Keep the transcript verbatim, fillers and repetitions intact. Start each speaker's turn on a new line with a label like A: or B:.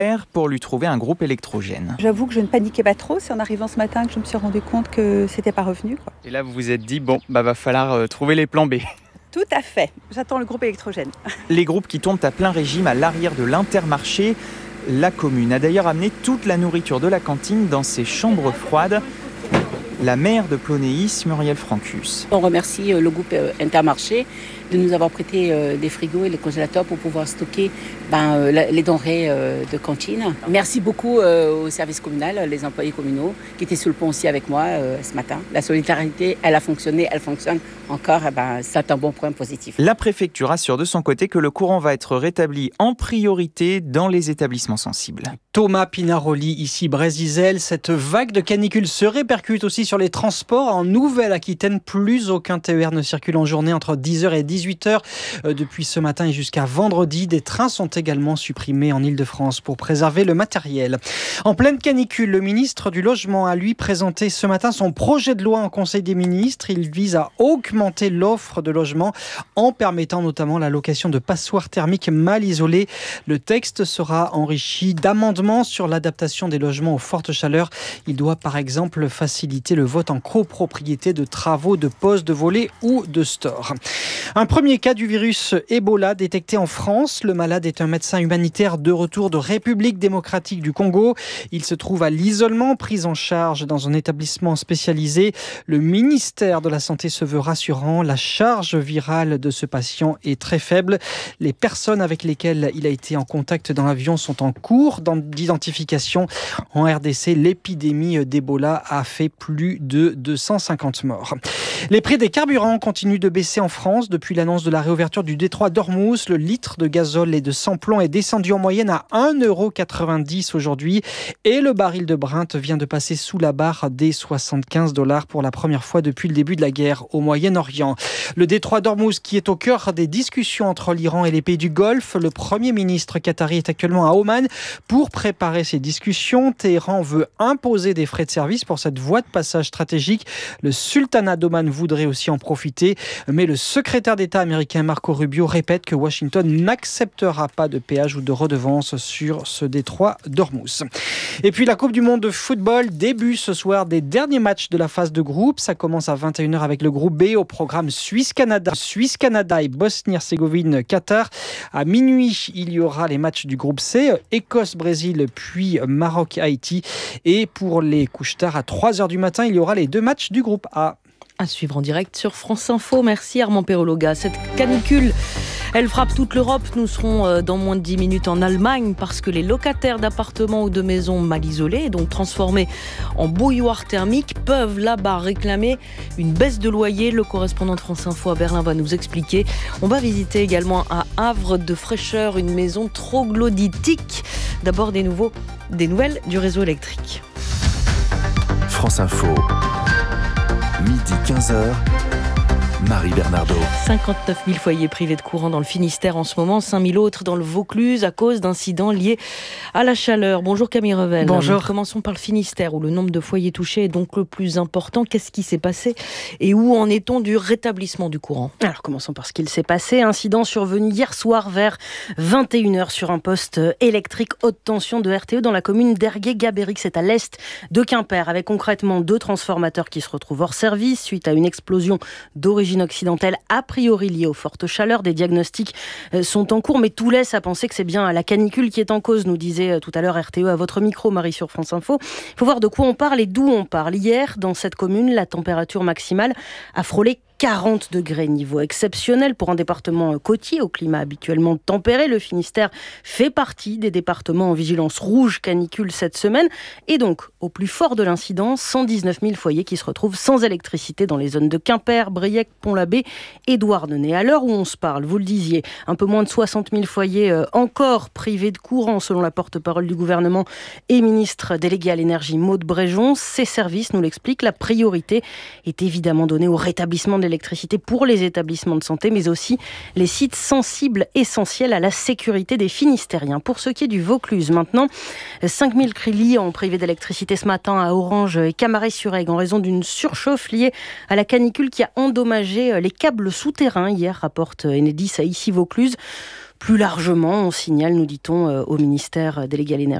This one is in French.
A: pour lui trouver un groupe électrogène.
B: J'avoue que je ne paniquais pas trop, c'est en arrivant ce matin que je me suis rendu compte que c'était pas revenu, quoi.
A: Et là, vous vous êtes dit, bon, bah va falloir euh, trouver les plans B.
B: Tout à fait, j'attends le groupe électrogène.
A: Les groupes qui tournent à plein régime à l'arrière de l'Intermarché. La commune a d'ailleurs amené toute la nourriture de la cantine dans ses chambres froides. La maire de Plonéis, Muriel Francus.
C: On remercie le groupe Intermarché de nous avoir prêté des frigos et les congélateurs pour pouvoir stocker ben, les denrées de cantine. Merci beaucoup au service communal, les employés communaux qui étaient sur le pont aussi avec moi ce matin. La solidarité, elle a fonctionné, elle fonctionne encore. Ben, c'est un bon point positif.
A: La préfecture assure de son côté que le courant va être rétabli en priorité dans les établissements sensibles.
D: Thomas Pinaroli, ici Brésil. Cette vague de canicule se répercute aussi sur les transports. En Nouvelle-Aquitaine, plus aucun T E R ne circule en journée entre dix heures et dix-huit heures. Depuis ce matin et jusqu'à vendredi, des trains sont également supprimés en Île-de-France pour préserver le matériel. En pleine canicule, le ministre du Logement a lui présenté ce matin son projet de loi en Conseil des ministres. Il vise à augmenter l'offre de logement en permettant notamment la location de passoires thermiques mal isolées. Le texte sera enrichi d'amendements sur l'adaptation des logements aux fortes chaleurs. Il doit par exemple faciliter le vote en copropriété de travaux de pose de volets ou de stores. Un premier cas du virus Ebola détecté en France. Le malade est un médecin humanitaire de retour de République démocratique du Congo. Il se trouve à l'isolement, pris en charge dans un établissement spécialisé. Le ministère de la Santé se veut rassurant. La charge virale de ce patient est très faible. Les personnes avec lesquelles il a été en contact dans l'avion sont en cours d'identification. En R D C, l'épidémie d'Ebola a fait plus de deux cent cinquante morts. Les prix des carburants continuent de baisser en France. Depuis l'annonce de la réouverture du détroit d'Ormuz, le litre de gazole et de sans-plomb est descendu en moyenne à un euro quatre-vingt-dix aujourd'hui. Et le baril de Brent vient de passer sous la barre des soixante-quinze dollars pour la première fois depuis le début de la guerre au Moyen-Orient. Le détroit d'Ormuz qui est au cœur des discussions entre l'Iran et les pays du Golfe. Le Premier ministre qatari est actuellement à Oman pour préparer ces discussions. Téhéran veut imposer des frais de service pour cette voie de passage stratégique. Le sultanat d'Oman voudrait aussi en profiter, mais le secrétaire d'État américain Marco Rubio répète que Washington n'acceptera pas de péage ou de redevance sur ce détroit d'Ormuz. Et puis la Coupe du monde de football, début ce soir des derniers matchs de la phase de groupe. Ça commence à vingt et une heures avec le groupe B au programme Suisse-Canada, Suisse-Canada et Bosnie-Herzégovine-Qatar. À minuit, il y aura les matchs du groupe C, Écosse-Brésil puis Maroc-Haïti. Et pour les couches-tard, à trois heures du matin, il y aura les deux matchs du groupe A.
E: À suivre en direct sur France Info. Merci Armand Perologa. Cette canicule, elle frappe toute l'Europe. Nous serons dans moins de dix minutes en Allemagne parce que les locataires d'appartements ou de maisons mal isolés, donc transformés en bouilloires thermiques, peuvent là-bas réclamer une baisse de loyer. Le correspondant de France Info à Berlin va nous expliquer. On va visiter également à Havre de Fraîcheur une maison troglodytique. D'abord des, nouveaux, des nouvelles du réseau électrique.
F: France Info. midi quinze heures, Marie Bernardo.
E: cinquante-neuf mille foyers privés de courant dans le Finistère en ce moment, cinq mille autres dans le Vaucluse à cause d'incidents liés à la chaleur. Bonjour Camille Revel.
D: Bonjour.
E: Commençons par le Finistère où le nombre de foyers touchés est donc le plus important. Qu'est-ce qui s'est passé et où en est-on du rétablissement du courant ?
G: Alors commençons par ce qu'il s'est passé. Incident survenu hier soir vers vingt et une heures sur un poste électrique haute tension de R T E dans la commune d'Ergué-Gabéric. C'est à l'est de Quimper avec concrètement deux transformateurs qui se retrouvent hors service suite à une explosion d'origine occidentale a priori liée aux fortes chaleurs. Des diagnostics sont en cours, mais tout laisse à penser que c'est bien la canicule qui est en cause, nous disait tout à l'heure R T E à votre micro, Marie, sur France Info. Il faut voir de quoi on parle et d'où on parle. Hier, dans cette commune, la température maximale a frôlé quarante degrés, niveau exceptionnel pour un département côtier au climat habituellement tempéré. Le Finistère fait partie des départements en vigilance rouge canicule cette semaine. Et donc, au plus fort de l'incident, cent dix-neuf mille foyers qui se retrouvent sans électricité dans les zones de Quimper, Briec, Pont-l'Abbé et Douarnenez. À l'heure où on se parle, vous le disiez, un peu moins de soixante mille foyers euh, encore privés de courant, selon la porte-parole du gouvernement et ministre délégué à l'énergie Maud Bréjon. Ces services nous l'expliquent. La priorité est évidemment donnée au rétablissement de l'électricité pour les établissements de santé, mais aussi les sites sensibles essentiels à la sécurité des Finistériens. Pour ce qui est du Vaucluse, maintenant, cinq mille crédits ont privé d'électricité ce matin à Orange et Camaret-sur-Aigle en raison d'une surchauffe liée à la canicule qui a endommagé les câbles souterrains hier, rapporte Enedis à Issy-Vaucluse. Plus largement, on signale, nous dit-on, au ministère délégué à l'énergie